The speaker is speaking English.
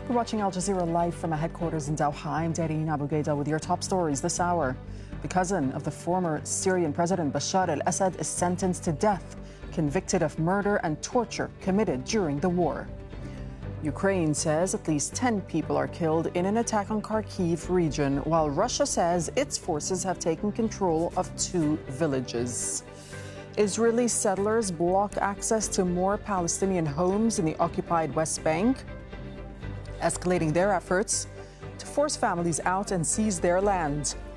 You're watching Al Jazeera live from our headquarters in Doha. I'm Darine Abu Gheda with your top stories this hour. The cousin of the former Syrian President Bashar al-Assad is sentenced to death, convicted of murder and torture committed during the war. Ukraine says at least 10 people are killed in an attack on Kharkiv region, while Russia says its forces have taken control of 2 villages. Israeli settlers block access to more Palestinian homes in the occupied West Bank, escalating their efforts to force families out and seize their land.